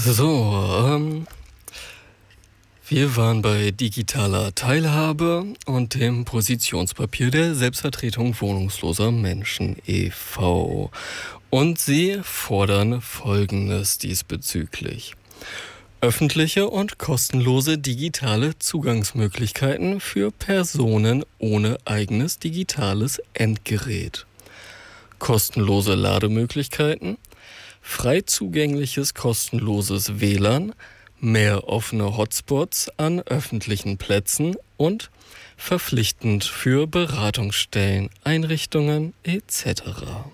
So, wir waren bei digitaler Teilhabe und dem Positionspapier der Selbstvertretung wohnungsloser Menschen e.V. Und sie fordern Folgendes diesbezüglich: öffentliche und kostenlose digitale Zugangsmöglichkeiten für Personen ohne eigenes digitales Endgerät. Kostenlose Lademöglichkeiten, frei zugängliches kostenloses WLAN, mehr offene Hotspots an öffentlichen Plätzen und verpflichtend für Beratungsstellen, Einrichtungen etc.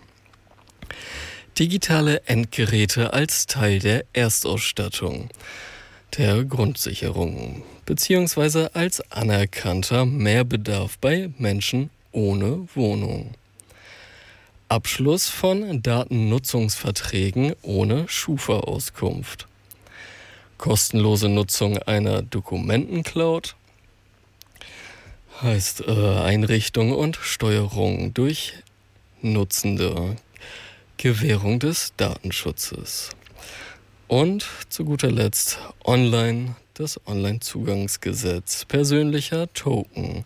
Digitale Endgeräte als Teil der Erstausstattung, der Grundsicherung bzw. als anerkannter Mehrbedarf bei Menschen ohne Wohnung. Abschluss von Datennutzungsverträgen ohne Schufa-Auskunft. Kostenlose Nutzung einer Dokumentencloud. Heißt Einrichtung und Steuerung durch Nutzende. Gewährung des Datenschutzes. Und zu guter Letzt das Online-Zugangsgesetz. Persönlicher Token.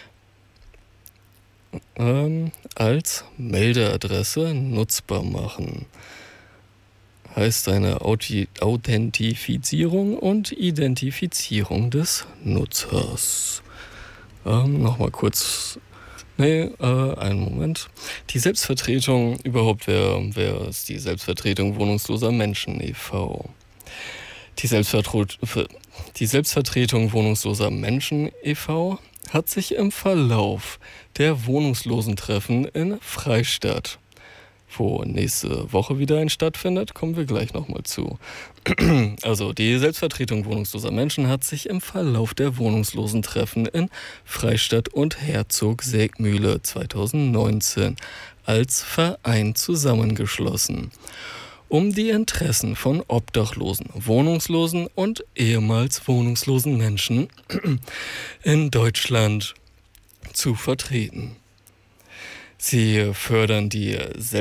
Als Meldeadresse nutzbar machen. Heißt eine Authentifizierung und Identifizierung des Nutzers. Nochmal kurz. Einen Moment. Die Selbstvertretung, wer ist die Selbstvertretung wohnungsloser Menschen e.V.? Die Selbstvertretung wohnungsloser Menschen e.V. hat sich im Verlauf der Wohnungslosentreffen in Freistadt, wo nächste Woche wieder ein stattfindet, kommen wir gleich nochmal zu. Also die Selbstvertretung wohnungsloser Menschen hat sich im Verlauf der Wohnungslosentreffen in Freistadt und Herzog-Sägmühle 2019 als Verein zusammengeschlossen, um die Interessen von Obdachlosen, Wohnungslosen und ehemals wohnungslosen Menschen in Deutschland zu vertreten. Sie fördern die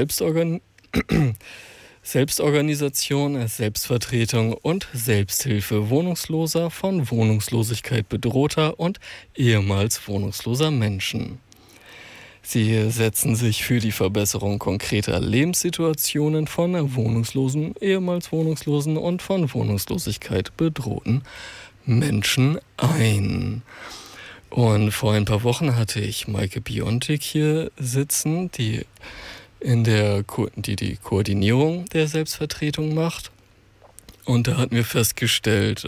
Selbstorganisation, Selbstvertretung und Selbsthilfe Wohnungsloser, von Wohnungslosigkeit bedrohter und ehemals wohnungsloser Menschen. Sie setzen sich für die Verbesserung konkreter Lebenssituationen von Wohnungslosen, ehemals Wohnungslosen und von Wohnungslosigkeit bedrohten Menschen ein. Und vor ein paar Wochen hatte ich Maike Biontek hier sitzen, die die Koordinierung der Selbstvertretung macht. Und da hatten wir festgestellt,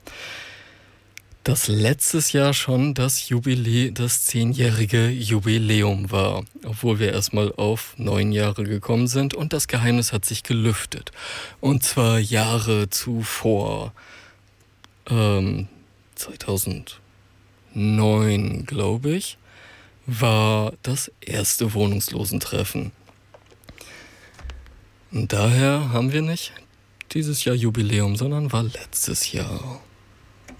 dass letztes Jahr schon das 10-jährige Jubiläum war, obwohl wir erstmal auf 9 Jahre gekommen sind und das Geheimnis hat sich gelüftet. Und zwar Jahre zuvor, 2009, glaube ich, war das erste Wohnungslosentreffen. Und daher haben wir nicht dieses Jahr Jubiläum, sondern war letztes Jahr.